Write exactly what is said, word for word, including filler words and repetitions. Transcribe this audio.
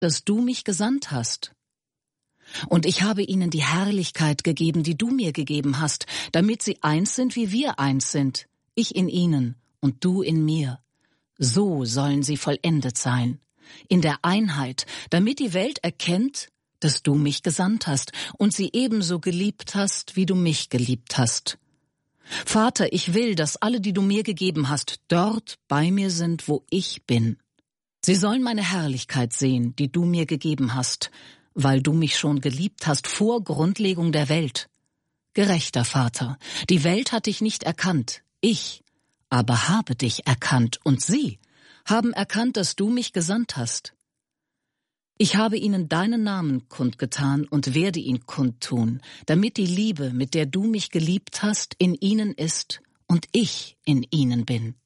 dass du mich gesandt hast. Und ich habe ihnen die Herrlichkeit gegeben, die du mir gegeben hast, damit sie eins sind, wie wir eins sind, ich in ihnen und du in mir. So sollen sie vollendet sein, in der Einheit, damit die Welt erkennt, dass du mich gesandt hast und sie ebenso geliebt hast, wie du mich geliebt hast. Vater, ich will, dass alle, die du mir gegeben hast, dort bei mir sind, wo ich bin. Sie sollen meine Herrlichkeit sehen, die du mir gegeben hast, weil du mich schon geliebt hast vor Grundlegung der Welt. Gerechter Vater, die Welt hat dich nicht erkannt, ich aber habe dich erkannt, und sie haben erkannt, dass du mich gesandt hast. Ich habe ihnen deinen Namen kundgetan und werde ihn kundtun, damit die Liebe, mit der du mich geliebt hast, in ihnen ist und ich in ihnen bin.